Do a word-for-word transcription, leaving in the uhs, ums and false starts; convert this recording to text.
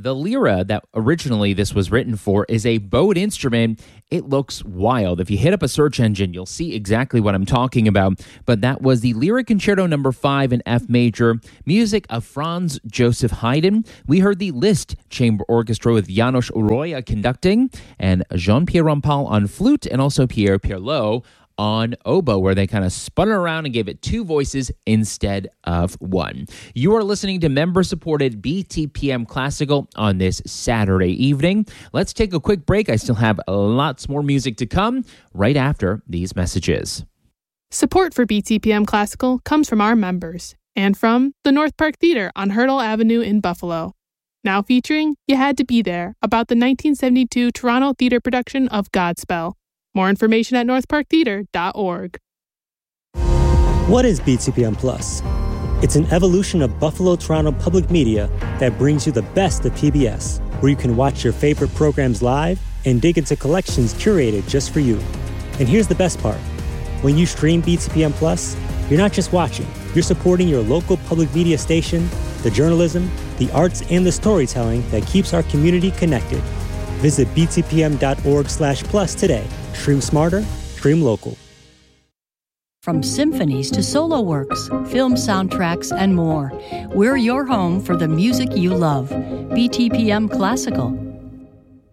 The lira that originally this was written for is a bowed instrument. It looks wild. If you hit up a search engine, you'll see exactly what I'm talking about. But that was the Lyra Concerto number five in F major, music of Franz Joseph Haydn. We heard the Liszt Chamber Orchestra with János Uralja conducting, and Jean-Pierre Rampal on flute, and also Pierre Pierlot on oboe, where they kind of spun it around and gave it two voices instead of one. You are listening to member-supported B T P M Classical on this Saturday evening. Let's take a quick break. I still have lots more music to come right after these messages. Support for B T P M Classical comes from our members and from the North Park Theater on Hurdle Avenue in Buffalo. Now featuring You Had to Be There, about the nineteen seventy-two Toronto theater production of Godspell. More information at north park theater dot org. What is B T P M Plus? It's an evolution of Buffalo Toronto Public Media that brings you the best of P B S, where you can watch your favorite programs live and dig into collections curated just for you. And here's the best part. When you stream B T P M Plus, you're not just watching, you're supporting your local public media station, the journalism, the arts, and the storytelling that keeps our community connected. Visit b t p m dot org slash plus today. Stream smarter, stream local. From symphonies to solo works, film soundtracks, and more, we're your home for the music you love. B T P M Classical.